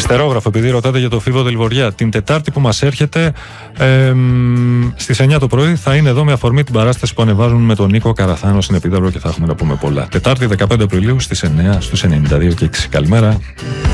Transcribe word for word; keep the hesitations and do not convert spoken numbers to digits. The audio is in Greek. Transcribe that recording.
Ιστερόγραφο, επειδή ρωτάτε για το Φίβο Δελβοριά, την Τετάρτη που μας έρχεται ε, στις εννιά το πρωί θα είναι εδώ με αφορμή την παράσταση που ανεβάζουν με τον Νίκο Καραθάνο στην Επίδαυρο και θα έχουμε να πούμε πολλά. Τετάρτη δεκαπέντε Απριλίου στις εννιά στους ενενήντα δύο και έξι. Καλημέρα.